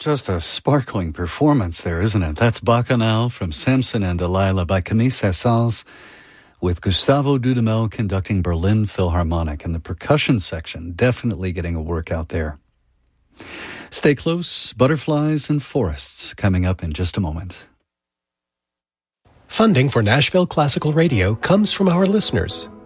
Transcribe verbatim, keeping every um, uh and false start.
Just a sparkling performance there, isn't it? That's Bacchanal from Samson and Delilah by Camille Saint-Saëns, with Gustavo Dudamel conducting Berlin Philharmonic, and the percussion section definitely getting a workout there. Stay close. Butterflies and Forests coming up in just a moment. Funding for Nashville Classical Radio comes from our listeners.